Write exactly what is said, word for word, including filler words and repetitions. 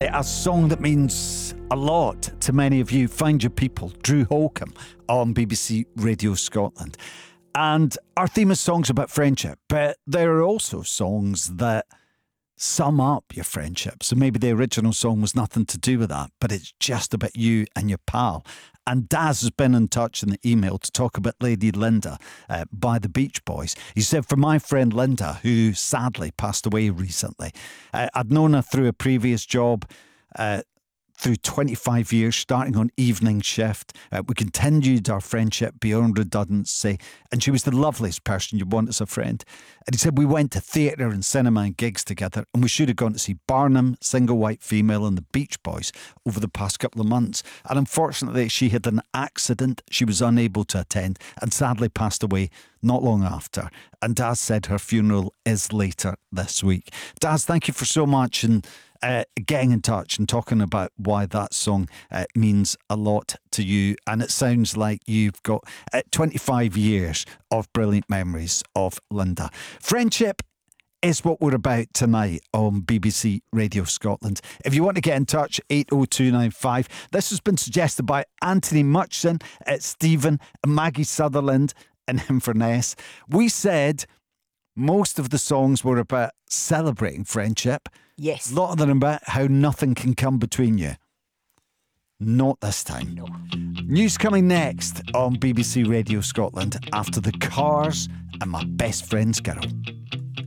tonight, a song that means a lot to many of you. Find Your People, Drew Holcomb on B B C Radio Scotland. And our theme is songs about friendship, but there are also songs that sum up your friendship. So maybe the original song was nothing to do with that, but it's just about you and your pal. And Daz has been in touch in the email to talk about Lady Linda uh, by the Beach Boys. He said, for my friend Linda, who sadly passed away recently, uh, I'd known her through a previous job, uh, through twenty-five years, starting on evening shift. Uh, we continued our friendship beyond redundancy, and she was the loveliest person you'd want as a friend. And he said we went to theatre and cinema and gigs together, and we should have gone to see Barnum, Single White Female and the Beach Boys over the past couple of months. And unfortunately, she had an accident. She was unable to attend and sadly passed away not long after. And Daz said her funeral is later this week. Daz, thank you for so much, and Uh, getting in touch and talking about why that song uh, means a lot to you. And it sounds like you've got uh, twenty-five years of brilliant memories of Linda. Friendship is what we're about tonight on B B C Radio Scotland. If you want to get in touch, eight oh two nine five. This has been suggested by Anthony Mutchson, uh, Stephen, Maggie Sutherland and Inverness. We said most of the songs were about celebrating friendship. Yes. A lot of them about how nothing can come between you. Not this time. No. News coming next on B B C Radio Scotland after The Cars and My Best Friend's Girl.